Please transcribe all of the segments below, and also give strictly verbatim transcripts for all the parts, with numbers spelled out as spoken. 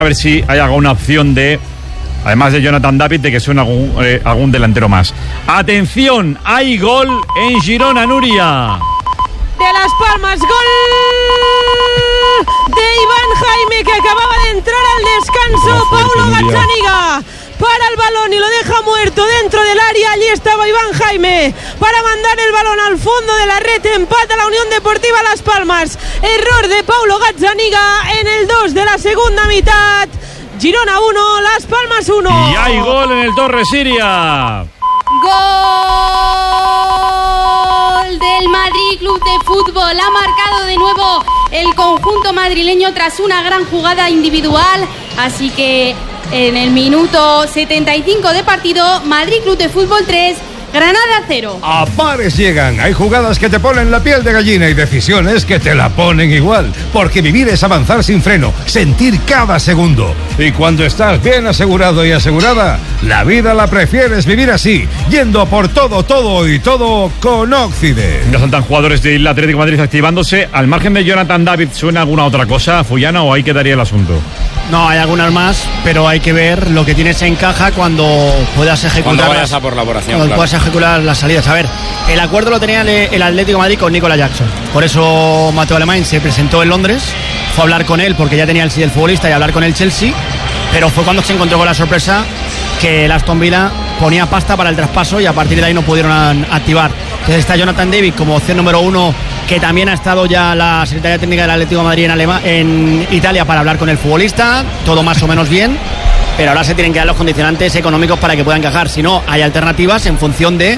A ver si hay alguna opción de, además de Jonathan David, de que suene algún, eh, algún delantero más. Atención, hay gol en Girona, Nuria. De Las Palmas, gol de Iván Jaime, que acababa de entrar al descanso. Paulo Gazzaniga para el balón y lo deja muerto dentro del área. Allí estaba Iván Jaime para mandar el balón al fondo de la red. Empata la Unión Deportiva Las Palmas. Error de Paulo Gazzaniga en el dos de la segunda mitad. Girona uno, Las Palmas uno. Y hay gol en el Torre Siria. Gol del Madrid Club de Fútbol. Ha marcado de nuevo el conjunto madrileño tras una gran jugada individual. Así que en el minuto setenta y cinco de partido, Madrid Club de Fútbol tres, Granada cero. A pares llegan. Hay jugadas que te ponen la piel de gallina y decisiones que te la ponen igual. Porque vivir es avanzar sin freno, sentir cada segundo. Y cuando estás bien asegurado y asegurada, la vida la prefieres vivir así, yendo por todo, todo y todo con Occident. Ya saltan jugadores del Atlético de Madrid activándose. Al margen de Jonathan David, ¿suena alguna otra cosa, Fullana, o ahí quedaría el asunto? No, hay algunas más, pero hay que ver lo que tienes en caja cuando puedas ejecutar. Cuando vayas a por la operación, Cuando claro. puedas ejecutar las salidas. A ver, el acuerdo lo tenía el Atlético de Madrid con Nicolas Jackson. Por eso Mateo Alemán se presentó en Londres, fue a hablar con él porque ya tenía el sí del futbolista y a hablar con el Chelsea, pero fue cuando se encontró con la sorpresa que el Aston Villa ponía pasta para el traspaso y a partir de ahí no pudieron activar. Entonces está Jonathan David como opción número uno, que también ha estado ya la Secretaría Técnica del Atlético de Madrid en, Alema, en Italia para hablar con el futbolista, todo más o menos bien, pero ahora se tienen que dar los condicionantes económicos para que pueda encajar. Si no, hay alternativas en función de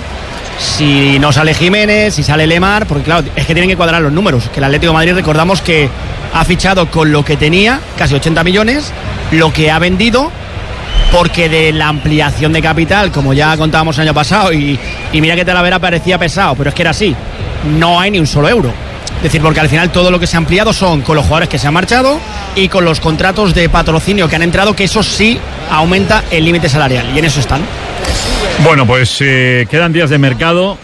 si no sale Jiménez, si sale Lemar, porque claro, es que tienen que cuadrar los números, que el Atlético de Madrid, recordamos que ha fichado con lo que tenía, casi ochenta millones, lo que ha vendido, porque de la ampliación de capital, como ya contábamos el año pasado, y, y mira que Talavera parecía pesado, pero es que era así, no hay ni un solo euro. Es decir, porque al final todo lo que se ha ampliado son con los jugadores que se han marchado y con los contratos de patrocinio que han entrado, que eso sí aumenta el límite salarial, y en eso están. Bueno, pues eh, quedan días de mercado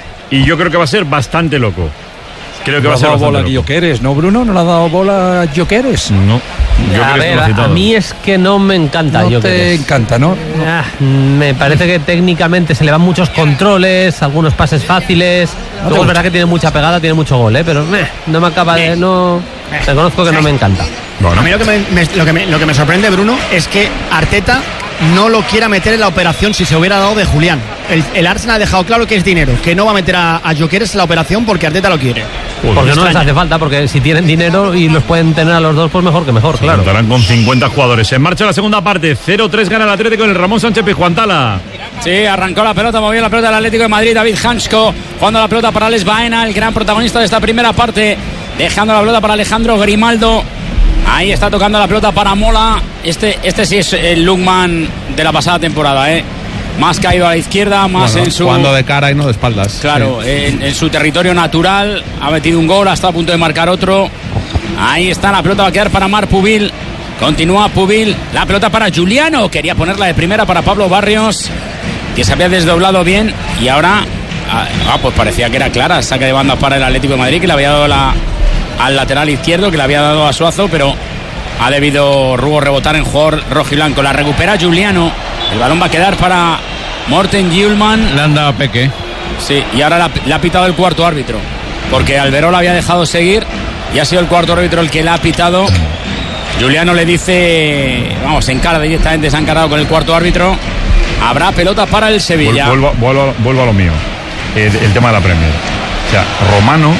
y yo creo que va a ser bastante loco. Creo que ¿No va a ser ha dado bastante bola a loco. Gyökeres, ¿no, Bruno? ¿No le ha dado bola a Gyökeres? No. A ver, a mí es que no me encanta. No yo te encanta, ¿no? Ah, me parece que técnicamente se le van muchos controles, algunos pases fáciles. No Luego es te verdad que tiene mucha pegada, tiene mucho gol, ¿eh? Pero eh, no me acaba de... no reconozco que no me encanta. Bueno. A mí lo que me, me- lo, que me, lo que me sorprende, Bruno, es que Arteta no lo quiera meter en la operación si se hubiera dado de Julián. El, el Arsenal ha dejado claro que es dinero, que no va a meter a, a Gyökeres en la operación porque Arteta lo quiere. Porque no les hace falta, porque si tienen dinero y los pueden tener a los dos, pues mejor que mejor, claro. Contarán con cincuenta jugadores. En marcha la segunda parte. cero tres gana el Atlético en el Ramón Sánchez Pizjuán. Sí, arrancó la pelota, movió la pelota del Atlético de Madrid. David Hansko jugando la pelota para Alex Baena, el gran protagonista de esta primera parte, dejando la pelota para Alejandro Grimaldo. Ahí está tocando la pelota para Mola. Este, este sí es el Lookman de la pasada temporada, ¿eh? Más caído a la izquierda, más Bueno, en su... jugando de cara y no de espaldas. Claro, Sí. en, en su territorio natural. Ha metido un gol, ha estado a punto de marcar otro. Ahí está, la pelota va a quedar para Marc Pubil. Continúa Pubil, la pelota para Juliano. Quería ponerla de primera para Pablo Barrios, que se había desdoblado bien. Y ahora, ah, pues parecía que era clara. Saque de banda para el Atlético de Madrid, que le había dado la, al lateral izquierdo, que le había dado a Suazo, pero ha debido Rugo rebotar en jugador rojiblanco. La recupera Juliano. El balón va a quedar para Morten Hjulman. Le han dado a Peque. Sí, y ahora la- le ha pitado el cuarto árbitro, porque Alberó la había dejado seguir y ha sido el cuarto árbitro el que le ha pitado. Juliano le dice, vamos, se encara directamente, se ha encarado con el cuarto árbitro. Habrá pelota para el Sevilla. Vuelvo, vuelvo, vuelvo a lo mío. El, el tema de la Premier. O sea, Romano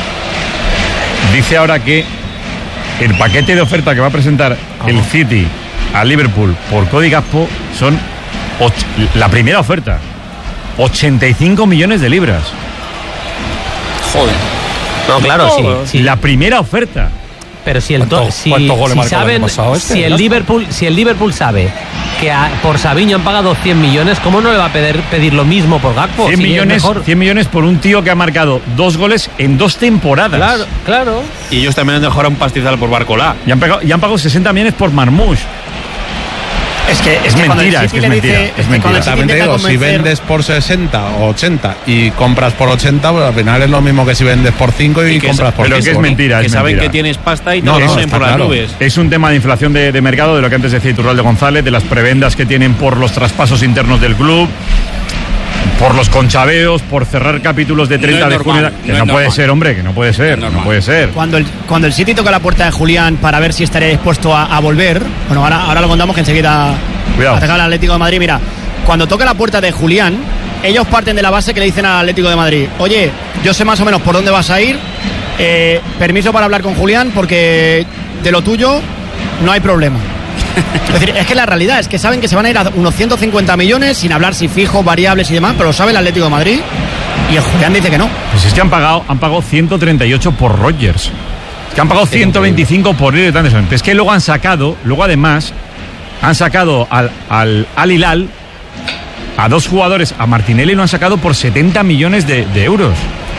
dice ahora que el paquete de oferta que va a presentar el City a Liverpool por Cody Gakpo son och- la primera oferta. ochenta y cinco millones de libras. Joder. No, claro, sí, sí. La primera oferta. Pero si el to- ¿Cuánto- si, cuántos goles si marcó el año saben, pasado este? si el Ya está. Liverpool, si el Liverpool sabe que a- por Sabiño han pagado cien millones, ¿cómo no le va a pedir, pedir lo mismo por Gakpo? cien Si es millones, mejor. cien millones por un tío que ha marcado dos goles en dos temporadas. Claro, claro. Y ellos también han dejado un pastizal por Barcolá. Y han, pagado, y han pagado sesenta millones por Marmoush. Es que Es que cuando el mentira, es City que es le mentira, dice- es que cuando mentira. el City También te intenta digo, si convencer- vendes por sesenta o ochenta y compras por ochenta, pues al final es lo mismo que si vendes por cinco y, Y que compras es- por Pero que cinco. es mentira, que es saben mentira. que tienes pasta y te No, lo no, ponen está por las claro. nubes. Es un tema de inflación de, de mercado, de lo que antes decía Iturralde González, de las prebendas que tienen por los traspasos internos del club, por los conchaveos, por cerrar capítulos de No treinta es de normal, junio. no Que es no puede normal. ser, hombre, que no puede ser, No es no normal. puede ser. Cuando el, cuando el City toca la puerta de Julián para ver si estaría dispuesto a, a volver, bueno, ahora, ahora lo contamos que enseguida Cuidado. ataca al Atlético de Madrid. Mira, cuando toca la puerta de Julián, ellos parten de la base que le dicen al Atlético de Madrid: oye, yo sé más o menos por dónde vas a ir, eh, permiso para hablar con Julián porque de lo tuyo no hay problema. Es decir, es que la realidad es que saben que se van a ir a unos ciento cincuenta millones sin hablar si fijos, variables y demás, pero lo sabe el Atlético de Madrid y el Julián dice que no. Pues es que han pagado, han pagado ciento treinta y ocho por Rodgers. Es que han pagado ciento veinticinco por Elliot Anderson. Es que luego han sacado, luego además, han sacado al, al, al Hilal a dos jugadores, a Martinelli lo han sacado por setenta millones de, de euros.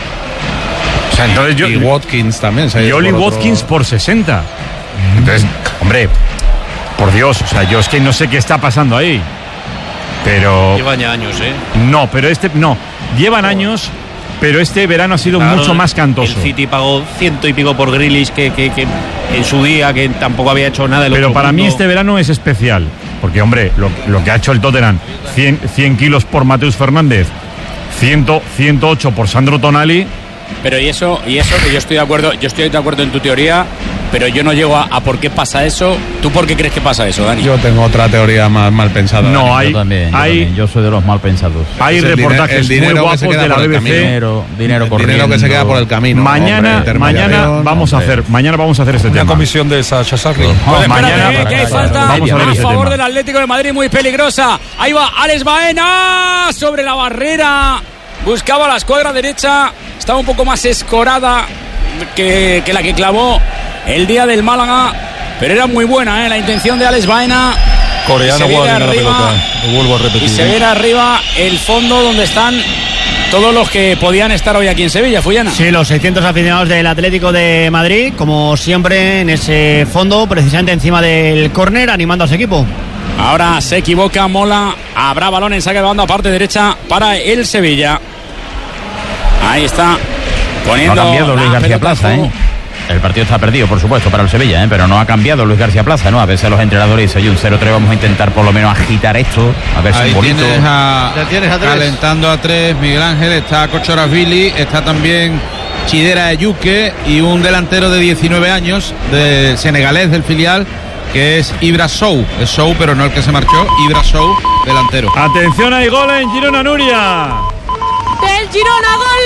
O sea, entonces yo. Y Watkins también. se ha Y ido Oli por otro- Watkins por sesenta. Entonces, hombre, por Dios, o sea, yo es que no sé qué está pasando ahí. Pero. Llevan ya años, ¿eh? No, pero este. No, llevan años, pero este verano ha sido Claro, mucho más cantoso. El City pagó ciento y pico por Grealish, que, que, que en su día que tampoco había hecho nada. del Pero otro para mí mundo. este verano es especial. Porque, hombre, lo, lo que ha hecho el Tottenham, cien, cien kilos por Mateus Fernández, cien, ciento ocho por Sandro Tonali. Pero y eso, y eso que yo estoy de acuerdo, yo estoy de acuerdo en tu teoría, pero yo no llego a, a por qué pasa eso. ¿Tú por qué crees que pasa eso, Dani? Yo tengo otra teoría más mal pensada. No, Dani. hay, Yo también, yo hay, también. Yo soy de los mal pensados. hay Es el reportajes diner- el muy dinero que se guapos queda de la por el B B C. camino. Dinero, dinero El corriendo. dinero que se queda por el camino. Mañana, hombre, mañana intermediación, vamos a hombre. hacer, mañana vamos a hacer este Una tema. comisión de Sacha Sarri. Pues mañana espérate, que hay falta vamos a ver a ese favor tema. del Atlético de Madrid, muy peligrosa. Ahí va Alex Baena sobre la barrera. Buscaba la escuadra derecha. Estaba un poco más escorada que, que la que clavó el día del Málaga. Pero era muy buena, ¿eh? La intención de Alex Baena. Coreano Se viene guarda la arriba, pelota. Lo vuelvo a repetir. Y se viene arriba el fondo donde están todos los que podían estar hoy aquí en Sevilla, Fullana. Sí, los seiscientos aficionados del Atlético de Madrid, como siempre en ese fondo, precisamente encima del córner, animando a su equipo. Ahora se equivoca Mola. Habrá balón en saque de banda, parte derecha para el Sevilla. Ahí está. Poniendo No ha cambiado la Luis García pelota al Plaza, juego. ¿eh? El partido está perdido, por supuesto, para el Sevilla, ¿eh? Pero no ha cambiado Luis García Plaza, ¿no? A veces los entrenadores dicen, oye, un cero tres, vamos a intentar por lo menos agitar esto, a ver si Ahí es bonito. tienes a, Ya tienes a tres. calentando a tres Miguel Ángel, está Kochorazvili, está también Chidera Ayuque y un delantero de diecinueve años, de senegalés del filial, que es Ibra Sow. Es Sow, pero no el que se marchó, Ibra Sow, delantero. Atención, hay gol en Girona, Nuria. Del Girona, gol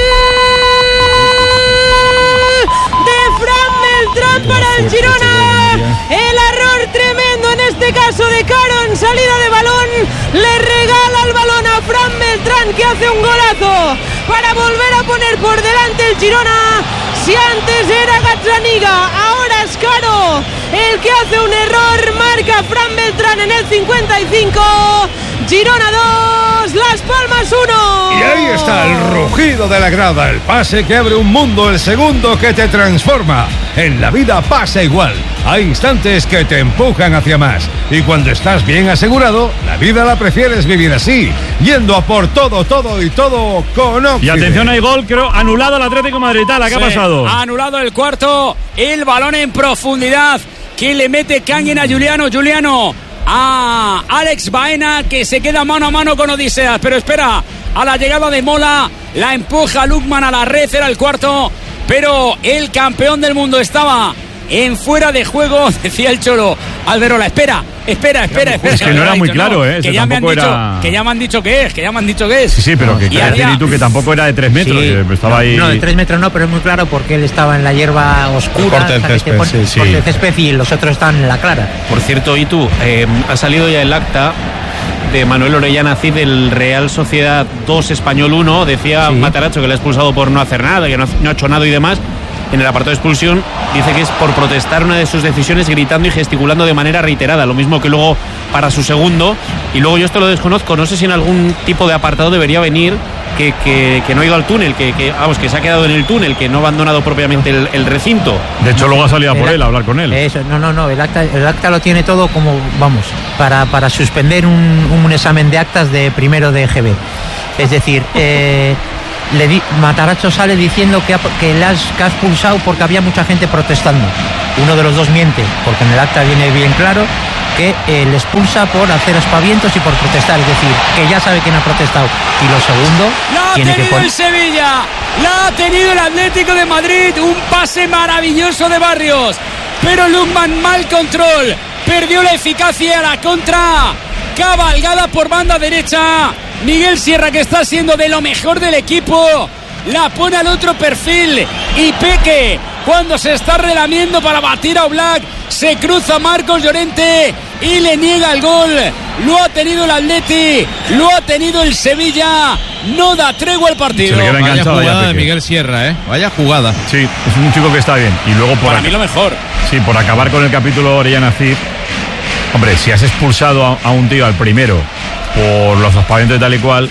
de Fran Beltrán para el Girona. El error tremendo en este caso de Caro en salida de balón. Le regala el balón a Fran Beltrán, que hace un golazo para volver a poner por delante el Girona. Si antes era Gazzaniga, ahora es Caro el que hace un error. Marca Fran Beltrán en el cincuenta y cinco. Girona dos, Las Palmas uno. Y ahí está el rugido de la grada, el pase que abre un mundo, el segundo que te transforma. En la vida pasa igual. Hay instantes que te empujan hacia más. Y cuando estás bien asegurado, la vida la prefieres vivir así, yendo a por todo, todo y todo con Y Occident. atención, hay gol, creo, anulado al Atlético Madrid. ¿Qué ha Sí, pasado? ha anulado el cuarto. El balón en profundidad que le mete Cañen a Juliano. Juliano a Alex Baena, que se queda mano a mano con Odiseas. Pero espera, a la llegada de Mola, la empuja Lukman a la red. Era el cuarto, pero el campeón del mundo estaba en fuera de juego. Decía el Cholo Alberola, espera, espera, espera, espera. Es que no era Ha muy dicho, claro, ¿eh? Que Ese ya, me han tampoco dicho, era- que ya me han dicho que es, que ya me han dicho que es. Sí, sí, pero que Y quiere había- decir y tú que tampoco era de tres metros, Sí. que estaba ahí. No, de tres metros no, pero es muy claro porque él estaba en la hierba oscura, Corte del o sea, que césped, te pon- sí, sí. corte del césped, y los otros están en la clara. Por cierto, y tú, eh, ha salido ya el acta de Manuel Orellana Cid del Real Sociedad dos Español uno. Decía Sí. Mataracho que le ha expulsado por no hacer nada, que no, no ha hecho nada y demás. En el apartado de expulsión dice que es por protestar una de sus decisiones gritando y gesticulando de manera reiterada, lo mismo que luego para su segundo. Y luego yo esto lo desconozco, no sé si en algún tipo de apartado debería venir que, que, que no ha ido al túnel, que, que, vamos, que se ha quedado en el túnel, que no ha abandonado propiamente el, el recinto. De hecho, luego ha salido por él a hablar con él. Eso, no, no, no, el acta, el acta lo tiene todo como, vamos, para, para suspender un, un examen de actas de primero de E G B. Es decir, eh, le di, Matarazzo sale diciendo que, ha, que le has, que has pulsado porque había mucha gente protestando. Uno de los dos miente, porque en el acta viene bien claro que eh, le expulsa por hacer aspavientos y por protestar, es decir, que ya sabe quién ha protestado. Y lo segundo, la ha tiene tenido que pon- el Sevilla, la ha tenido el Atlético de Madrid, un pase maravilloso de Barrios, pero Lukman mal control, perdió la eficacia a la contra, cabalgada por banda derecha, Miguel Sierra, que está siendo de lo mejor del equipo, la pone al otro perfil y Peque, cuando se está relamiendo para batir a Oblak, se cruza Marcos Llorente y le niega el gol. Lo ha tenido el Atleti, lo ha tenido el Sevilla, no da tregua al partido. Se le queda Vaya jugada ya, de Miguel Sierra, ¿eh? Vaya jugada. Sí, es un chico que está bien. Y luego por Para ac- mí lo mejor. Sí, por acabar con el capítulo Orellana Cid. Hombre, si has expulsado a, a un tío al primero por los aspavientos y tal y cual,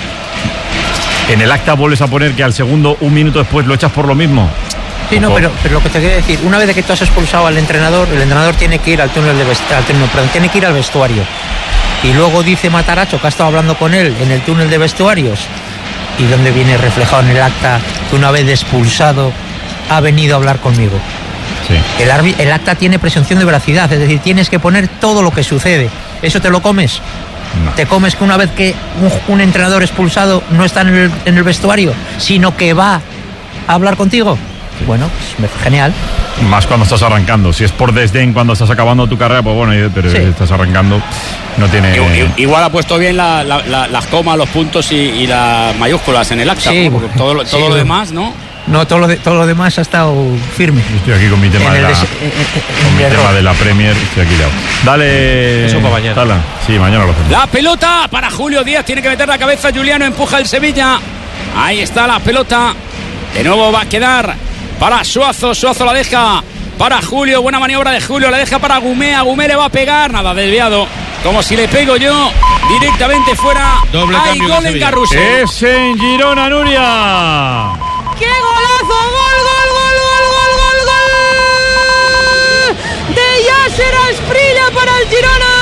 en el acta vuelves a poner que al segundo, un minuto después, lo echas por lo mismo. Sí, no, pero, pero lo que te quiero decir, una vez de que tú has expulsado al entrenador, el entrenador tiene que ir al túnel de vestuario, perdón, tiene que ir al vestuario. Y luego dice Matarazzo que ha estado hablando con él en el túnel de vestuarios, y donde viene reflejado en el acta que una vez expulsado ha venido a hablar conmigo. Sí. El, arbi- el acta tiene presunción de veracidad, es decir, tienes que poner todo lo que sucede. ¿Eso te lo comes? No. ¿Te comes que una vez que un, un entrenador expulsado no está en el, en el vestuario, sino que va a hablar contigo? Bueno, pues genial. Más cuando estás arrancando. Si es por desdén cuando estás acabando tu carrera, pues bueno, pero Sí. si estás arrancando, no tiene... Igual, igual ha puesto bien la- la- la- las comas, los puntos y, y las mayúsculas en el acta, Sí, ¿no? Porque todo, lo- sí, todo lo lo- demás, ¿no? No, todo lo, de, todo lo demás ha estado firme. Estoy aquí con mi tema, En de el la, des- eh, eh, con en mi el tema error. de la Premier. Estoy aquí liado. Dale... Eso para mañana. Tala. Sí, mañana lo hacemos. La pelota para Julio Díaz, tiene que meter la cabeza Juliano, empuja el Sevilla. Ahí está la pelota. De nuevo va a quedar para Suazo, Suazo la deja para Julio, buena maniobra de Julio, la deja para Gumé, a Gumé le va a pegar, nada, desviado, como si le pego yo, directamente fuera. Doble Hay cambio de gol en Sevilla. Carrusel. Es en Girona, Nuria. ¡Qué golazo! ¡Gol, gol, gol, gol, gol, gol, gol! De Yasser Asprilla para el Girona.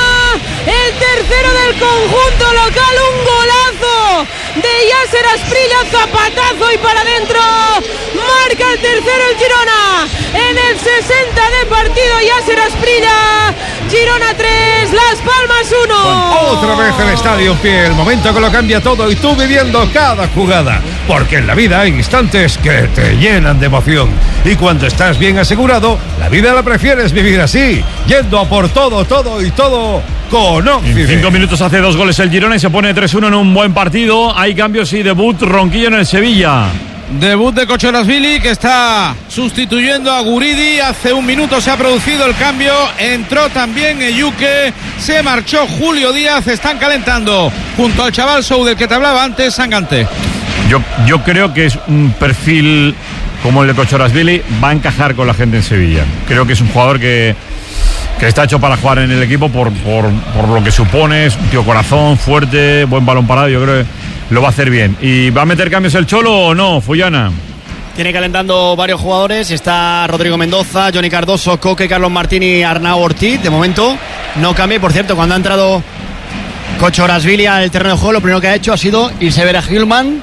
El tercero del conjunto local. Un golazo de Yasser Asprilla. Zapatazo y para adentro. Marca el tercero el Girona. En el sesenta de partido Yasser Asprilla. Girona tres, Las Palmas uno. Otra vez el estadio en pie, el momento que lo cambia todo y tú viviendo cada jugada. Porque en la vida hay instantes que te llenan de emoción. Y cuando estás bien asegurado, la vida la prefieres vivir así, yendo a por todo, todo y todo con En Oxide. cinco minutos hace dos goles el Girona y se pone tres uno en un buen partido. Hay cambios y debut Ronquillo en el Sevilla. Debut de Kochorazvili, que está sustituyendo a Guridi. Hace un minuto se ha producido el cambio. Entró también Eyuke. Se marchó Julio Díaz. Están calentando junto al chaval Sou del que te hablaba antes, Sangante. Yo, yo creo que es un perfil como el de Kochorazvili, va a encajar con la gente en Sevilla. Creo que es un jugador que, que está hecho para jugar en el equipo por, por, por lo que supone. Es un tío corazón, fuerte, buen balón parado. Yo creo que lo va a hacer bien. ¿Y va a meter cambios el Cholo o no, Fullana? Tiene calentando varios jugadores. Está Rodrigo Mendoza, Johnny Cardoso, Coque, Carlos Martín y Arnau Ortiz. De momento no cambia. Por cierto, cuando ha entrado Kochorazvili al terreno de juego, lo primero que ha hecho ha sido irse a ver a Hillman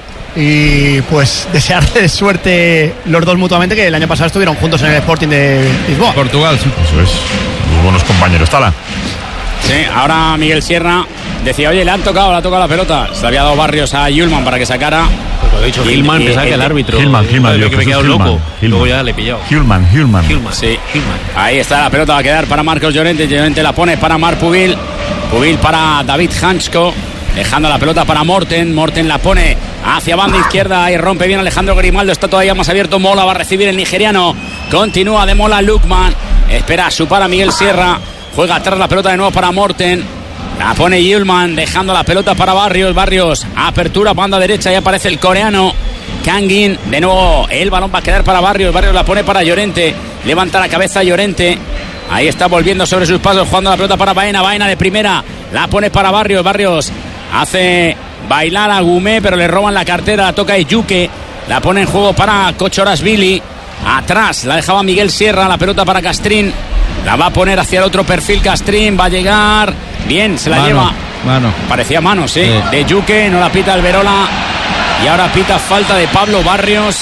y pues desearle suerte los dos mutuamente, que el año pasado estuvieron juntos en el Sporting de Lisboa. Portugal, sí. Eso es. Muy buenos compañeros. Tala. Sí, ahora Miguel Sierra decía, oye, le han tocado, le ha tocado la pelota. Se le había dado Barrios a Yulman para que sacara. Pues lo he dicho, Y- Hillman, y- pensaba y- que el árbitro. Hillman, Hillman, eh, yo, que me he Jesús quedado Hillman, loco. Hillman. Luego ya le he pillado. Hillman, Hillman. Hillman. Sí. Hillman. Ahí está la pelota, va a quedar para Marcos Llorente. Llorente la pone para Marc Pubil. Pubil para David Hansko. Dejando la pelota para Morten. Morten la pone hacia banda izquierda y rompe bien Alejandro Grimaldo. Está todavía más abierto. Mola va a recibir el nigeriano. Continúa de Mola Lukman. Espera su para Miguel Sierra. Juega atrás la pelota de nuevo para Morten. La pone Yulman, dejando la pelota para Barrios. Barrios, apertura, banda derecha. Y aparece el coreano Kangin. De nuevo, el balón va a quedar para Barrios. Barrios la pone para Llorente. Levanta la cabeza Llorente. Ahí está volviendo sobre sus pasos, jugando la pelota para Baena. Baena de primera. La pone para Barrios. Barrios hace bailar a Gumé, pero le roban la cartera, la toca Eyuke, la pone en juego para Kochorashvili. Atrás la dejaba Miguel Sierra, la pelota para Castrín, la va a poner hacia el otro perfil. Castrín va a llegar, bien, se la mano, lleva. Mano. Parecía mano, sí, sí. de Eyuke, no la pita el Verola. Y ahora pita falta de Pablo Barrios.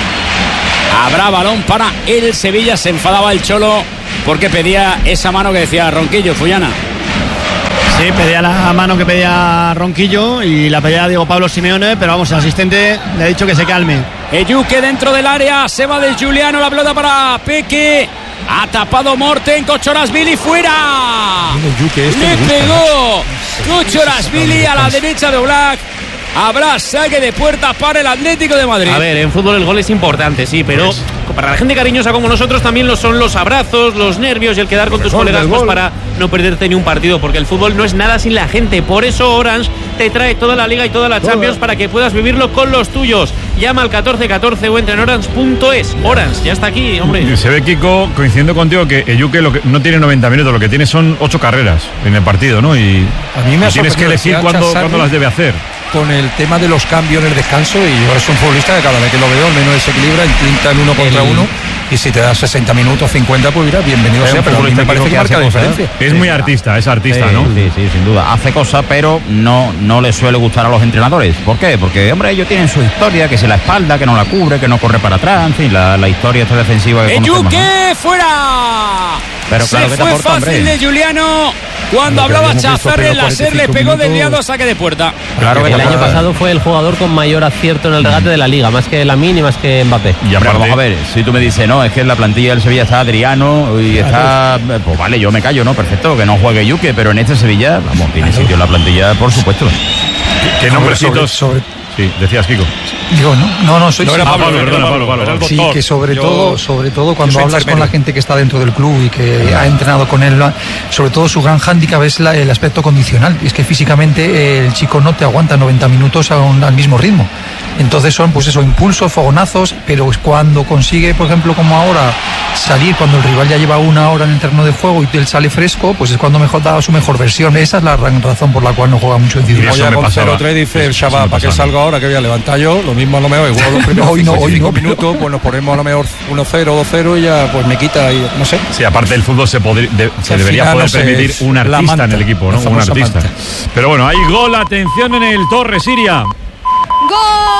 Habrá balón para el Sevilla. Se enfadaba el Cholo porque pedía esa mano que decía Ronquillo, Fullana. Sí, pedía la mano que pedía Ronquillo y la pedía Diego Pablo Simeone, pero vamos, el asistente le ha dicho que se calme. Eyuke dentro del área, se va de Giuliano, la pelota para Peque. Ha tapado Morten, Kochorashvili fuera. Le pegó Kochorashvili a la derecha de Oblak. Habrá saque de puerta para el Atlético de Madrid. A ver, en fútbol el gol es importante, sí, pero pues, para la gente cariñosa como nosotros también lo son los abrazos, los nervios y el quedar con tus colegas pues, para no perderte ni un partido, porque el fútbol no es nada sin la gente. Por eso Orange te trae toda la Liga y toda la Champions para que puedas vivirlo con los tuyos. Llama al catorce catorce o entra en orange punto es. Orange, ya está aquí, hombre. Se ve, Kiko, coincidiendo contigo, que Eyuke lo que no tiene noventa minutos, lo que tiene son ocho carreras en el partido, ¿no? Y, a mí me y tienes que elegir cuándo, cuándo las debe hacer. Con el tema de los cambios en el descanso, y yo es un futbolista que cada vez que lo veo al menos desequilibra, intenta en uno contra el... uno, y si te das sesenta minutos, cincuenta, pues mira, bienvenido sea, pero a mí me parece que marca la diferencia. Es muy artista, es artista, sí, ¿no? Sí, sí, sin duda. Hace cosas, pero no, no le suele gustar a los entrenadores. ¿Por qué? Porque, hombre, ellos tienen su historia, que si la espalda, que no la cubre, que no corre para atrás, en fin, la, la historia esta defensiva que conocemos, ¡Eyuke, ¿no? fuera! Pero se claro, que fue te aporta, fácil hombre. de Giuliano. Cuando Lo que hablaba habíamos visto, Chazarre, el pero láser le pegó desviado a saque de puerta. Claro que el año pasado fue el jugador con mayor acierto en el regate de la Liga, más que Lamine y más que Mbappé. Y aparte, vamos a ver, si tú me dices, no, es que en la plantilla del Sevilla está Adriano y está, pues vale, yo me callo, no, perfecto, que no juegue Eyuke, pero en este Sevilla, vamos, tiene sitio en la plantilla, por supuesto. ¿Qué, qué nombrecitos? Sobre, sobre... Sí, decías, Kiko. Digo, no, no, no soy no, era Pablo, Pablo, perdona, Pablo, Pablo, Pablo. Sí, que sobre yo, todo, sobre todo cuando hablas enfermero. con la gente que está dentro del club y que ha entrenado con él, sobre todo su gran hándicap es la, el aspecto condicional. Y es que físicamente eh, el chico no te aguanta noventa minutos a un, al mismo ritmo. Entonces son, pues eso, impulsos, fogonazos, pero cuando consigue, por ejemplo, como ahora, salir cuando el rival ya lleva una hora en el terreno de juego y él sale fresco, pues es cuando mejor da su mejor versión. Esa es la razón por la cual no juega mucho individual. Oye, con cero tres dice el chaval, para que salga ahora, que voy a levantar yo, lo mismo a lo mejor, igual los primeros hoy no, hoy cinco no, minutos, pues nos ponemos a lo mejor uno cero, dos cero y ya pues me quita, y, no sé. Sí, aparte del fútbol se, podri, de, se debería final, poder no sé, permitir un artista manta, en el equipo, ¿no? Un artista. Manta. Pero bueno, hay gol, atención en el Torre Siria. ¡Gol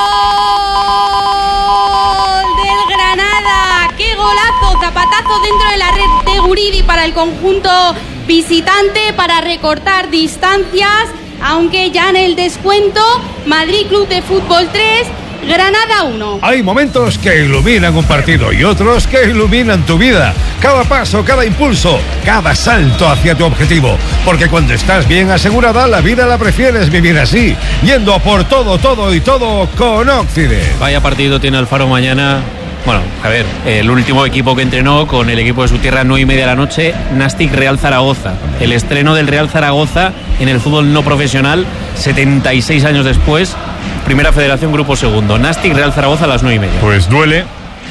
del Granada! ¡Qué golazo! Zapatazo dentro de la red de Guridi para el conjunto visitante para recortar distancias, aunque ya en el descuento, Madrid Club de Fútbol tres, Granada uno. Hay momentos que iluminan un partido y otros que iluminan tu vida. Cada paso, cada impulso, cada salto hacia tu objetivo. Porque cuando estás bien asegurada, la vida la prefieres vivir así, yendo a por todo, todo y todo con Occident. Vaya partido tiene Alfaro mañana. Bueno, a ver, el último equipo que entrenó con el equipo de su tierra, nueve y media de la noche, Nastic Real Zaragoza. El estreno del Real Zaragoza en el fútbol no profesional, setenta y seis años después. Primera Federación, Grupo Segundo. Nastic Real Zaragoza a las nueve y media. Pues duele,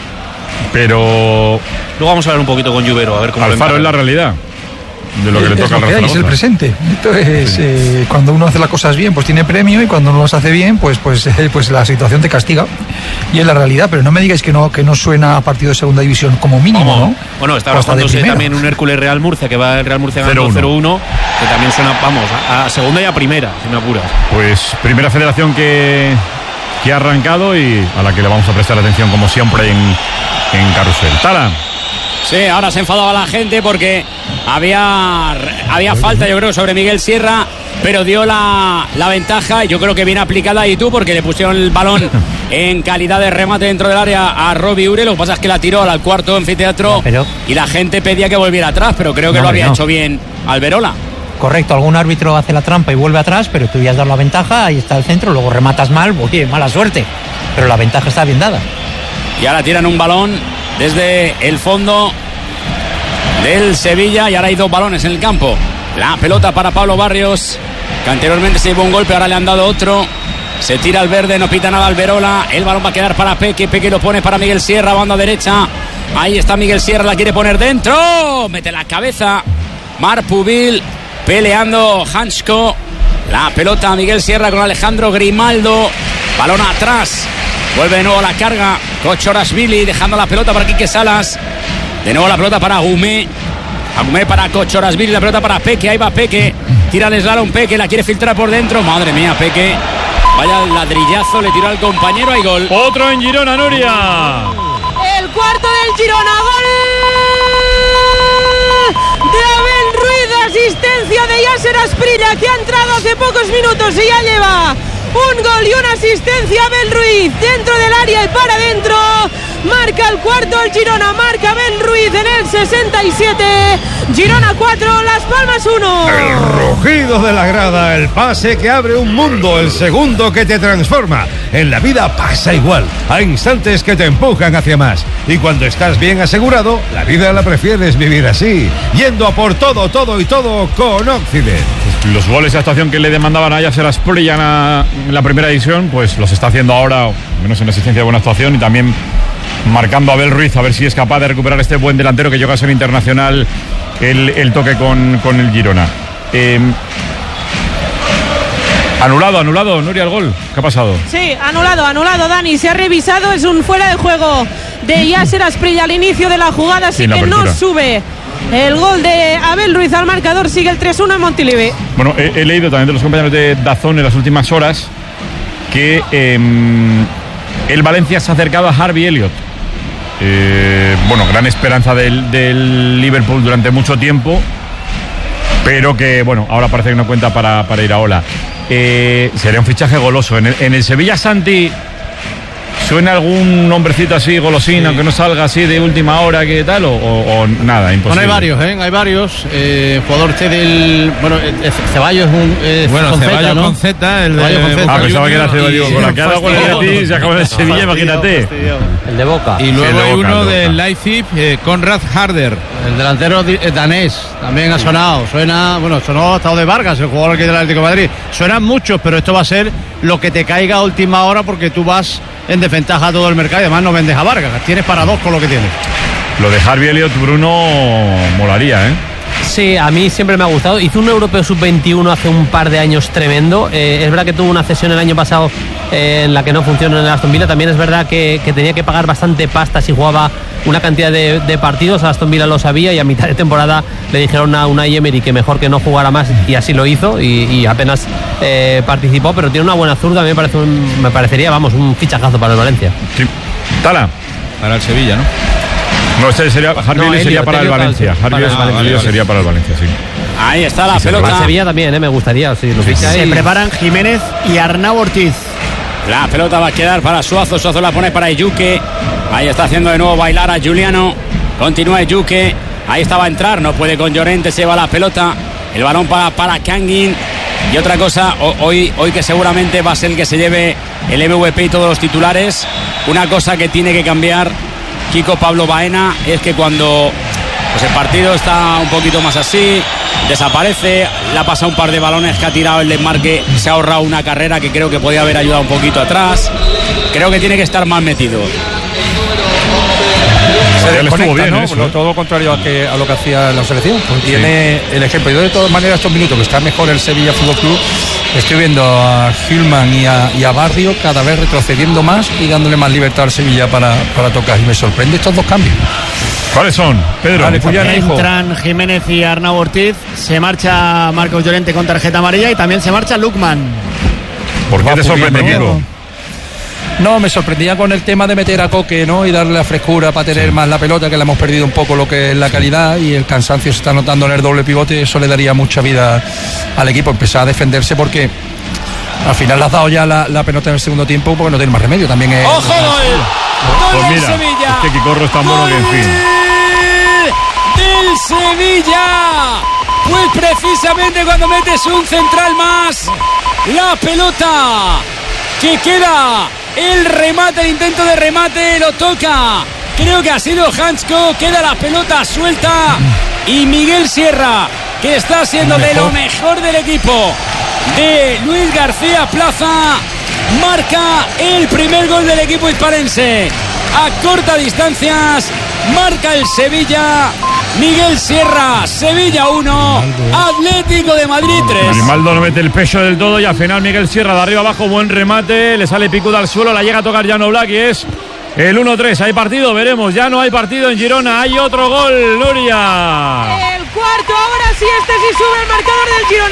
pero... Luego vamos a hablar un poquito con Lluvero, a ver cómo Alfaro es la realidad de lo que es, le toca al Real Zaragoza. Es el presente. Entonces, sí. eh, cuando uno hace las cosas bien, pues tiene premio, y cuando no las hace bien, pues, pues, eh, pues la situación te castiga. Y es la realidad, pero no me digáis que no, que no suena a partido de segunda división como mínimo, ¿no? Bueno, está jugándose también un Hércules Real Murcia, que va el Real Murcia ganando cero uno, que también suena, vamos, a, a segunda y a primera, si me apuras. Pues primera federación que, que ha arrancado y a la que le vamos a prestar atención como siempre en, en Carrusel. Tala. Sí, ahora se enfadaba la gente porque había, había falta, yo creo, sobre Miguel Sierra, pero dio la, la ventaja, y yo creo que bien aplicada y tú, porque le pusieron el balón en calidad de remate dentro del área a Robbie Ure. Lo que pasa es que la tiró al cuarto anfiteatro, pero... y la gente pedía que volviera atrás, pero creo que no, lo había no. hecho bien Alberola. Correcto, algún árbitro hace la trampa y vuelve atrás, pero tú ya has dado la ventaja, ahí está el centro, luego rematas mal, oye, mala suerte, pero la ventaja está bien dada. Y ahora tiran un balón desde el fondo del Sevilla, y ahora hay dos balones en el campo. La pelota para Pablo Barrios, que anteriormente se llevó un golpe, ahora le han dado otro. Se tira al verde, no pita nada Alberola. El balón va a quedar para Peque, Peque lo pone para Miguel Sierra, banda derecha. Ahí está Miguel Sierra, la quiere poner dentro, mete la cabeza Marc Pubil, peleando Hansko. La pelota Miguel Sierra con Alejandro Grimaldo. Balón atrás. Vuelve de nuevo la carga. Kochorashvili dejando la pelota para Quique Salas. De nuevo la pelota para Agumé. Agumé para Kochorashvili. La pelota para Peque. Ahí va Peque. Tira el slalom Peque. La quiere filtrar por dentro. Madre mía, Peque. Vaya ladrillazo. Le tiró al compañero. Hay gol. Otro en Girona, Nuria. El cuarto del Girona. Gol de Abel Ruiz. Asistencia de Yasser Asprilla, que ha entrado hace pocos minutos y ya lleva un gol y una asistencia. Abel Ruiz dentro del área y para adentro. Marca el cuarto el Girona, marca Abel Ruiz en el sesenta y siete. Girona cuatro, Las Palmas uno. El rugido de la grada, el pase que abre un mundo, el segundo que te transforma. En la vida pasa igual, hay instantes que te empujan hacia más. Y cuando estás bien asegurado, la vida la prefieres vivir así, yendo a por todo, todo y todo con Occident. Los goles de actuación que le demandaban a Yasser Asprilla en la, en la primera edición, pues los está haciendo ahora, menos en asistencia de buena actuación, y también marcando a Abel Ruiz, a ver si es capaz de recuperar este buen delantero que llega a ser internacional el, el toque con, con el Girona. Eh, anulado, anulado, Nuria, el gol. ¿Qué ha pasado? Sí, anulado, anulado, Dani. Se ha revisado, es un fuera de juego de Yasser Asprilla al inicio de la jugada, así sí, que no sube el gol de Abel Ruiz al marcador. Sigue el tres uno en Montilivi. Bueno, he, he leído también de los compañeros de DAZN en las últimas horas que eh, el Valencia se ha acercado a Harvey Elliott. Eh, bueno, gran esperanza del, del Liverpool durante mucho tiempo, pero que, bueno, ahora parece que no cuenta para, para ir a Ola. Eh, sería un fichaje goloso. En el, en el Sevilla, Santi, ¿suena algún nombrecito así, golosín, sí, aunque no salga así de última hora, que tal, o, o, o nada, imposible? Bueno, hay varios, ¿eh? Hay varios. Eh, jugador este del... Bueno, eh, Ceballos es un... Eh, bueno, con Ceballos Z, ¿no? con Z, el de... Ceballos con Z. Ah, pensaba que era Ceballos. Con la que ha dado con el Betis, se acaba de Sevilla, imagínate. El de Boca. Y luego sí, hay Boca, uno de del Leipzig, eh, Konrad Harder. El delantero danés también ha sonado. Suena, bueno, sonó hasta de Vargas, el jugador que del Atlético de Madrid. Suenan muchos, pero esto va a ser lo que te caiga a última hora, porque tú vas en desventaja a todo el mercado y además no vendes a Vargas. Tienes para dos con lo que tienes. Lo de Harvey Elliott, Bruno, molaría, ¿eh? Sí, a mí siempre me ha gustado. Hizo un europeo sub veintiuno hace un par de años tremendo. Eh, es verdad que tuvo una cesión el año pasado eh, en la que no funcionó en el Aston Villa. También es verdad que, que tenía que pagar bastante pasta si jugaba una cantidad de, de partidos. Aston Villa lo sabía y a mitad de temporada le dijeron a Unai Emery que mejor que no jugara más, y así lo hizo y, y apenas eh, participó, pero tiene una buena zurda. A mí me, parece un, me parecería, vamos, un fichajazo para el Valencia. Sí. Tala. Para el Sevilla, ¿no? No, este sería, Harvey no, sería para el Valencia. Harvey para, ah, vale, sería para el Valencia, sí. Ahí está la sí, pelota. Para Sevilla también, ¿eh? Me gustaría. Sí, lo ficha Se y... preparan Jiménez y Arnau Ortiz. La pelota va a quedar para Suazo. Suazo la pone para Eyuke. Ahí está haciendo de nuevo bailar a Juliano. Continúa Eyuke. Ahí estaba a entrar. No puede con Llorente. Se va la pelota. El balón para, para Kangin. Y otra cosa, hoy, hoy que seguramente va a ser el que se lleve el M V P y todos los titulares. Una cosa que tiene que cambiar Kiko Pablo Baena es que cuando pues el partido está un poquito más así, desaparece, le ha pasado un par de balones que ha tirado el desmarque, se ha ahorrado una carrera que creo que podía haber ayudado un poquito atrás. Creo que tiene que estar más metido. Se desconecta, bien, ¿no? eso, Lo, ¿eh? todo lo contrario a, que, a lo que hacía la selección. Pues Sí. tiene el ejemplo. Yo de todas maneras estos minutos que está mejor el Sevilla Fútbol Club, estoy viendo a Hillman y a, y a Barrio cada vez retrocediendo más y dándole más libertad al Sevilla para, para tocar. Y me sorprende estos dos cambios. ¿Cuáles son, Pedro? Vale, pues ya no, hijo. Entran Jiménez y Arnau Ortiz. Se marcha Marcos Llorente con tarjeta amarilla y también se marcha Lukman. ¿Por qué Va te sorprende, pudiendo, Kiko? ¿no? No, me sorprendía con el tema de meter a Coque, ¿no? Y darle la frescura para tener sí. más la pelota, que le hemos perdido un poco lo que es la calidad, y el cansancio se está notando en el doble pivote. Eso le daría mucha vida al equipo, empezar a defenderse, porque al final le has dado ya la, la pelota en el segundo tiempo porque no tiene más remedio. También es... ¡Ojo, gol! ¡Gol Pues del mira, Sevilla! es que Kikorro es tan bueno que, en fin. ¡Del Sevilla! Pues precisamente cuando metes un central más, la pelota que queda, el remate, el intento de remate, lo toca. Creo que ha sido Hansko, queda la pelota suelta y Miguel Sierra, que está siendo de lo mejor del equipo de Luis García Plaza, marca el primer gol del equipo hispalense. A cortas distancias marca el Sevilla Miguel Sierra, Sevilla uno, Atlético de Madrid tres. Grimaldo no mete el pecho del todo y al final Miguel Sierra de arriba abajo, buen remate, le sale Picuda al suelo, la llega a tocar Jan Oblak y es el uno tres. Hay partido, veremos, ya no hay partido en Girona, hay otro gol, Nuria. El cuarto, ahora sí, este sí sube el marcador del Girona,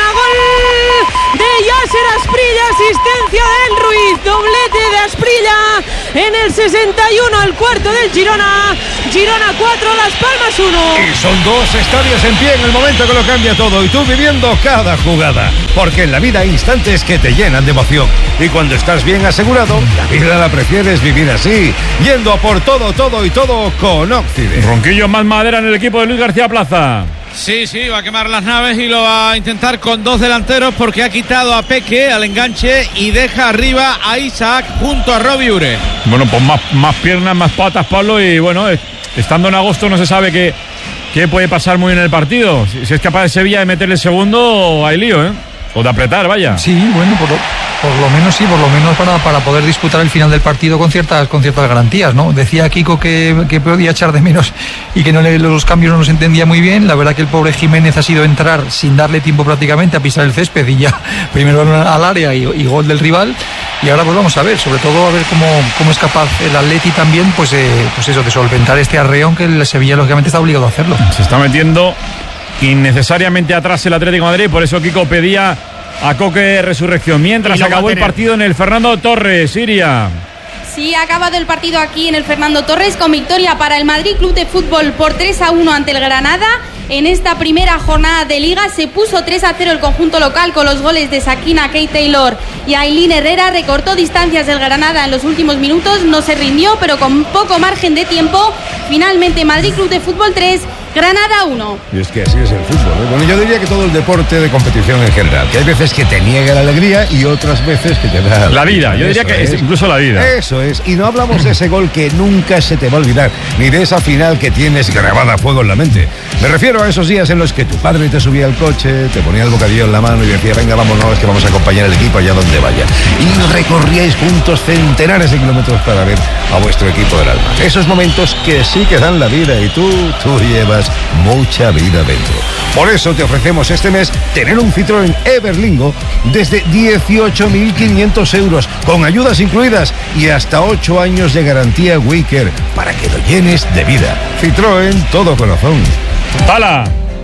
gol de Yasser Asprilla, asistencia del Ruiz, doblete de Asprilla en el sesenta y uno, el cuarto del Girona, Girona cuatro, Las Palmas uno. Y son dos estadios en pie en el momento que lo cambia todo y tú viviendo cada jugada, porque en la vida hay instantes que te llenan de emoción y cuando estás bien asegurado, la vida la prefieres vivir así, yendo a por todo, todo y todo con Occident. Ronquillo más madera en el equipo de Luis García Plaza. Sí, sí, va a quemar las naves y lo va a intentar con dos delanteros porque ha quitado a Peque al enganche y deja arriba a Isaac junto a Robbie Ure. Bueno, pues más, más piernas, más patas, Pablo, y bueno, estando en agosto no se sabe qué, qué puede pasar muy en el partido. Si, si es capaz de Sevilla de meterle el segundo, hay lío, ¿eh? O de apretar, vaya. Sí, bueno, por lo, por lo menos sí, por lo menos para, para poder disputar el final del partido con ciertas con ciertas garantías, ¿no? Decía Kiko que, que podía echar de menos y que no le, los cambios no los entendía muy bien. La verdad que el pobre Jiménez ha sido entrar sin darle tiempo prácticamente a pisar el césped y ya primero al área y, y gol del rival. Y ahora pues vamos a ver, sobre todo a ver cómo, cómo es capaz el Atleti también, pues, eh, pues eso, de solventar este arreón que el Sevilla lógicamente está obligado a hacerlo. Se está metiendo innecesariamente atrás el Atlético de Madrid, por eso Kiko pedía a Coque resurrección. Mientras acabó el partido en el Fernando Torres, Siria. Sí, ha acabado el partido aquí en el Fernando Torres con victoria para el Madrid Club de Fútbol por tres a uno ante el Granada. En esta primera jornada de Liga se puso tres a cero el conjunto local con los goles de Sakina, Kate Taylor y Ailín Herrera. Recortó distancias del Granada en los últimos minutos, no se rindió, pero con poco margen de tiempo. Finalmente Madrid Club de Fútbol tres, Granada uno. Y es que así es el fútbol, ¿eh? Bueno, yo diría que todo el deporte de competición en general, que hay veces que te niega la alegría y otras veces que te da la vida. Yo diría que es incluso la vida. Eso es. Y no hablamos de ese gol que nunca se te va a olvidar, ni de esa final que tienes grabada a fuego en la mente. Me refiero a esos días en los que tu padre te subía al coche, te ponía el bocadillo en la mano y decía, venga, vámonos, que vamos a acompañar al equipo allá donde vaya. Y recorríais juntos centenares de kilómetros para ver a vuestro equipo del alma. Esos momentos que sí que dan la vida y tú, tú llevas mucha vida dentro. Por eso te ofrecemos este mes tener un Citroën Everlingo desde dieciocho mil quinientos euros, con ayudas incluidas y hasta ocho años de garantía Wicker para que lo llenes de vida. Citroën, todo corazón. ¡Hala!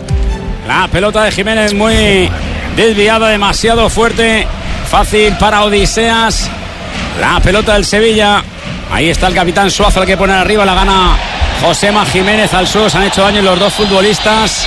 La pelota de Jiménez muy desviada, demasiado fuerte. Fácil para Odiseas. La pelota del Sevilla. Ahí está el capitán Suazo, el que pone arriba. La gana Josema Jiménez al suelo. Se han hecho daño los dos futbolistas.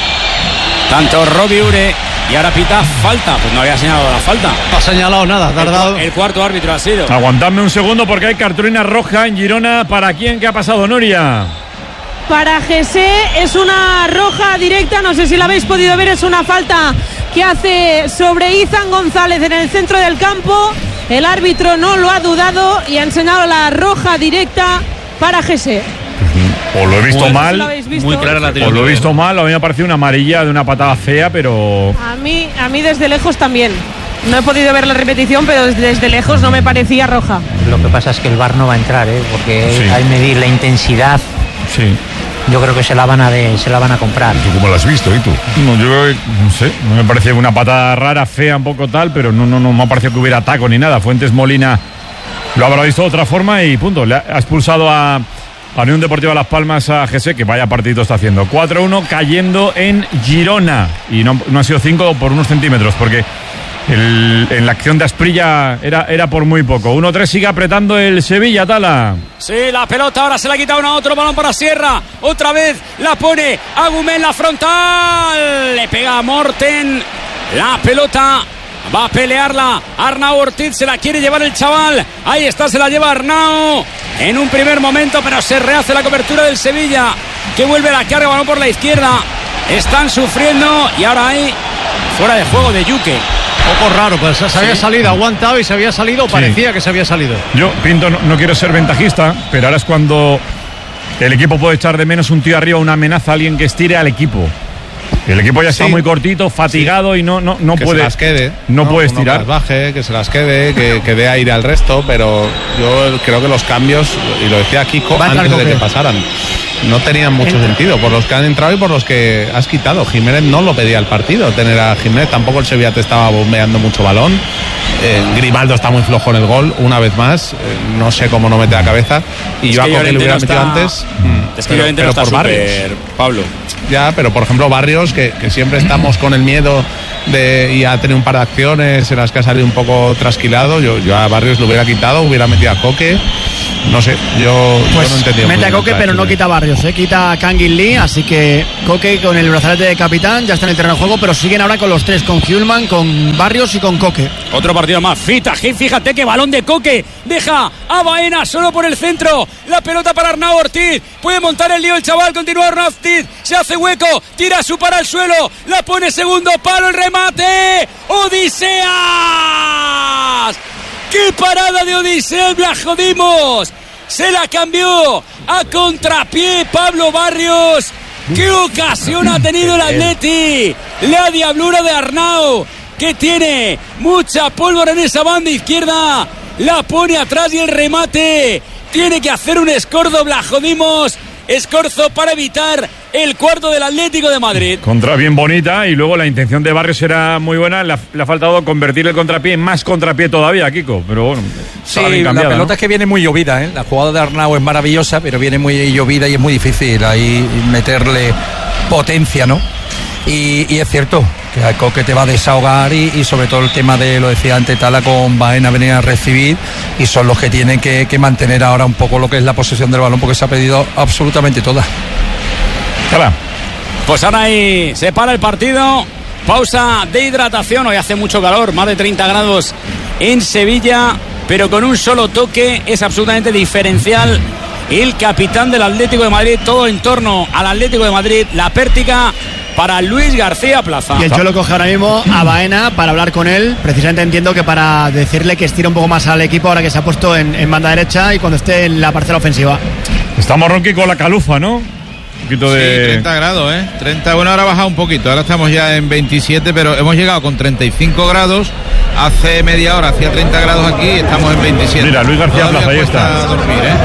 Tanto Robbie Ure y ahora pita falta. Pues no había señalado la falta. No ha señalado nada. Ha tardado. El, el cuarto árbitro ha sido. Aguantadme un segundo porque hay cartulina roja en Girona. ¿Para quién? ¿Qué ha pasado, Nuria? Para Jesse es una roja directa, no sé si la habéis podido ver, es una falta que hace sobre Izan González en el centro del campo. El árbitro no lo ha dudado y ha enseñado la roja directa para Jesse. O lo he visto muy, mal, lo visto. Muy clara la o lo he visto mal, a mí me ha parecido una amarilla de una patada fea, pero... A mí, a mí desde lejos también. No he podido ver la repetición, pero desde, desde lejos no me parecía roja. Lo que pasa es que el V A R no va a entrar, ¿eh? Porque Sí. hay que medir la intensidad. Sí. Yo creo que se la van a de, se la van a comprar. ¿Tú cómo lo has visto, y tú? No, yo creo que, no sé, no me parecía una patada rara, fea, un poco tal, pero no, no, no me ha parecido que hubiera taco ni nada. Fuentes Molina lo habrá visto de otra forma y punto. Le ha ha expulsado a, a Unión Deportiva Las Palmas a Jesse, que vaya partido está haciendo. cuatro uno cayendo en Girona. Y no, no ha sido cinco por unos centímetros, porque el, en la acción de Asprilla era, era por muy poco. uno tres sigue apretando el Sevilla, Tala. Sí, la pelota ahora se la quita uno a otro, balón para Sierra, otra vez la pone Agumé en la frontal, le pega a Morten, la pelota va a pelearla Arnau Ortiz, se la quiere llevar el chaval, ahí está, se la lleva Arnau en un primer momento, pero se rehace la cobertura del Sevilla, que vuelve la carga, balón por la izquierda, están sufriendo y ahora hay fuera de juego de Yuke. Poco raro, pues se había Sí. salido, aguantado y se había salido, parecía que se había salido. Yo, Pinto, no, no quiero ser ventajista, pero ahora es cuando el equipo puede echar de menos un tío arriba, una amenaza, alguien que estire al equipo. El equipo ya está Sí. muy cortito, fatigado Sí. y no, no, no que puede. se las quede. No, puede Uno estirar. Que las baje, que se las quede, que, que dé aire al resto, pero yo creo que los cambios, y lo decía Kiko Va a entrar antes de Coque. que pasaran, no tenían mucho sentido, por los que han entrado y por los que has quitado. Jiménez no lo pedía el partido, tener a Jiménez, tampoco el Sevilla te estaba bombeando mucho balón. Eh, Grimaldo está muy flojo en el gol, una vez más, eh, no sé cómo no mete la cabeza. Y es yo a que Coque le hubiera no metido está, antes. Mm, es que pero, Llorente pero no está por súper, Barrios, Pablo. Ya, pero por ejemplo Barrios, que, que siempre estamos con el miedo de y ha tenido un par de acciones en las que ha salido un poco trasquilado. Yo, yo a Barrios lo hubiera quitado, hubiera metido a Coque. No sé, yo, pues yo no entendía. Mete a Coque, pero no quita a Barrios, ¿eh? Quita a Kangin Lee, así que Coque con el brazalete de capitán ya está en el terreno de juego, pero siguen ahora con los tres, con Hjulman, con Barrios y con Coque. Otro partido más, Fita, fíjate que balón de Coque, deja a Baena solo por el centro, la pelota para Arnau Ortiz, puede montar el lío el chaval, continúa Arnau Ortiz, se hace hueco, tira su para el suelo, la pone segundo palo, el remate, Odiseas. ¡Qué parada de Odiseas! ¡La jodimos! Se la cambió a contrapié Pablo Barrios. ¡Qué ocasión ha tenido el Atleti! La diablura de Arnau, que tiene mucha pólvora en esa banda izquierda. La pone atrás y el remate. Tiene que hacer un escorzo, la jodimos. Escorzo para evitar el cuarto del Atlético de Madrid. Contra bien bonita y luego la intención de Barrios era muy buena. Le ha, le ha faltado convertir el contrapié en más contrapié todavía, Kiko. Pero bueno, sí, la pelota, ¿no? Es que viene muy llovida, ¿eh? La jugada de Arnau es maravillosa, pero viene muy llovida y es muy difícil ahí meterle potencia, ¿no? Y, y es cierto que el Coque te va a desahogar y, y sobre todo el tema de, lo decía antes Tala, con Baena venir a recibir y son los que tienen que, que mantener ahora un poco lo que es la posesión del balón porque se ha perdido absolutamente toda. Tala. Pues ahora ahí se para el partido, pausa de hidratación, hoy hace mucho calor, más de treinta grados en Sevilla, pero con un solo toque es absolutamente diferencial el capitán del Atlético de Madrid, todo en torno al Atlético de Madrid, la pértiga para Luis García Plaza. Y el Cholo coge ahora mismo a Baena para hablar con él, precisamente entiendo que para decirle que estire un poco más al equipo ahora que se ha puesto en, en banda derecha y cuando esté en la parcela ofensiva. Estamos, Ronqui, con la calufa, ¿no? Un poquito de... Sí, treinta grados, ¿eh? treinta, bueno, ahora ha bajado un poquito, ahora estamos ya en veintisiete, pero hemos llegado con treinta y cinco grados, hace media hora hacía treinta grados aquí y estamos en veintisiete. Mira, Luis García Plaza, ahí está. A dormir, ¿eh?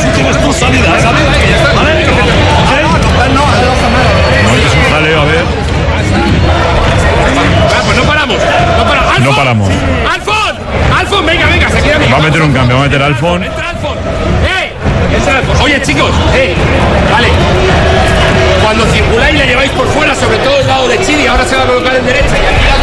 Jaleo, a ver. Ah, pues no paramos, no paramos. ¡Alfon! No paramos. ¡Alfon! ¡Alfon! Venga, venga, se queda bien. Va a meter un cambio, va a meter a Alfon. Entra Alfon. ¡Eh! Entra Alfon. Oye, chicos, eh. Vale. Cuando circuláis le lleváis por fuera, sobre todo el lado de Chidi, ahora se va a colocar en derecha. Y aquí,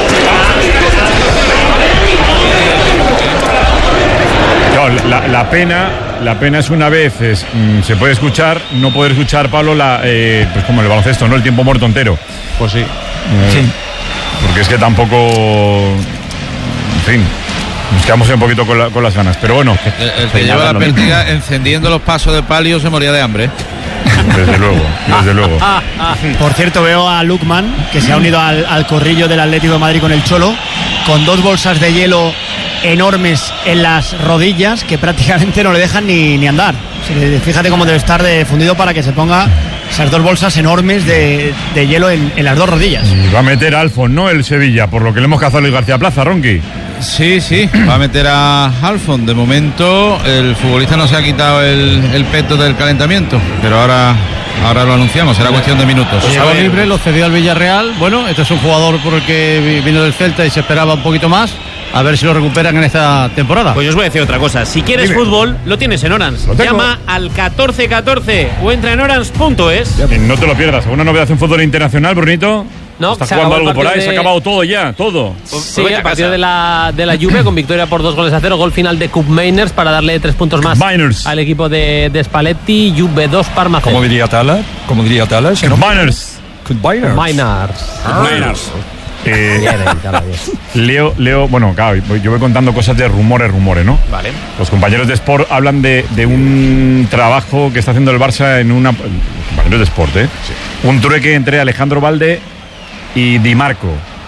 Claro, la, la pena, la pena es una vez es, mm, se puede escuchar, no poder escuchar, Pablo, la, eh, pues como el baloncesto, ¿no? El tiempo muerto entero. Pues sí. Eh, sí. Porque es que tampoco, en fin, nos quedamos un poquito con, la, con las ganas. Pero bueno. El, el que lleva la pértiga encendiendo los pasos de palio se moría de hambre. Desde luego, desde luego. Por cierto, veo a Lukman, que se ha unido al, al corrillo del Atlético de Madrid con el Cholo, con dos bolsas de hielo enormes en las rodillas que prácticamente no le dejan ni, ni andar. O sea, fíjate cómo debe estar de fundido para que se ponga esas dos bolsas enormes de, de hielo en, en las dos rodillas. Y va a meter a Alfon, ¿no? El Sevilla, por lo que le hemos cazado a Luis García Plaza, Ronqui. Sí, sí, va a meter a Alfon. De momento el futbolista no se ha quitado el, el peto del calentamiento, pero ahora, ahora lo anunciamos, será cuestión de minutos. Llegó libre, lo cedió al Villarreal. Bueno, este es un jugador por el que vino del Celta y se esperaba un poquito más. A ver si lo recuperan en esta temporada. Pues yo os voy a decir otra cosa. Si quieres Dime. fútbol, lo tienes en Orange. Llama al catorce catorce o entra en orange punto es. No te lo pierdas. ¿Alguna novedad en fútbol internacional, Brunito? No, ¿Está se jugando acabó el algo por ahí? partido ¿Se ha de- acabado todo ya? ¿Todo? Sí, a partir de la, de la Juve con victoria por dos goles a cero, gol final de Cup Mainers para darle tres puntos más Miners. al equipo de, de Spalletti. Juve dos, Parma cero. Como diría Tala, como diría Tala, si no- Miners. Combiners. Miners. Miners. Eh, Bien, ahí, Tala, bien. Leo, Leo, bueno, claro, yo voy contando cosas de rumores, rumores, ¿no? Vale. Los compañeros de Sport hablan de, de un trabajo que está haciendo el Barça en una... Compañeros de Sport, ¿eh? Un trueque entre Alejandro Valde y Di Marco.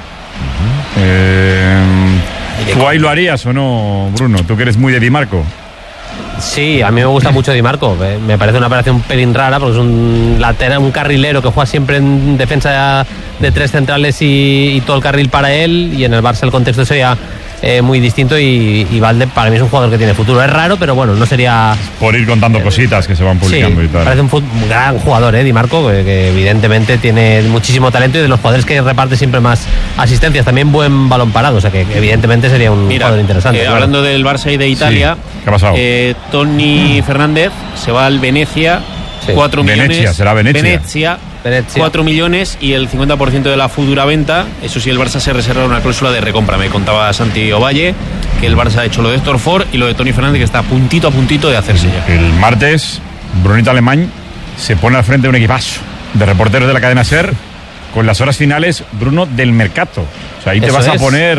Eh, ¿Tú ahí lo harías o no, Bruno? Tú que eres muy de Di Marco. Sí, a mí me gusta mucho Di Marco. Me me parece una operación un pelín rara porque es un lateral, un carrilero que juega siempre en defensa de tres centrales y, y todo el carril para él. Y en el Barça el contexto sería eh, muy distinto y, y Valde para mí es un jugador que tiene futuro. Es raro, pero bueno, no sería... Por ir contando eh, cositas que se van publicando sí, y tal. Parece un, un gran jugador, ¿eh? Di Marco, que, que evidentemente tiene muchísimo talento y de los jugadores que reparte siempre más asistencias. También buen balón parado, o sea que, que evidentemente sería un Mira, jugador interesante. Eh, claro. Hablando del Barça y de Italia, sí. ¿Qué ha pasado? Eh, Tony mm. Fernández se va al Venecia, sí. cuatro millones. Venecia, será Venecia. Venecia. Venecia. cuatro millones y el cincuenta por ciento de la futura venta. Eso sí, el Barça se reserva una cláusula de recompra. Me contaba Santi Ovalle que el Barça ha hecho lo de Héctor Ford y lo de Tony Fernández, que está a puntito a puntito de hacerse ya. El martes, Brunito Alemán se pone al frente de un equipazo de reporteros de la cadena SER con las horas finales, Bruno, del Mercato. O sea, ahí te Eso vas es. a poner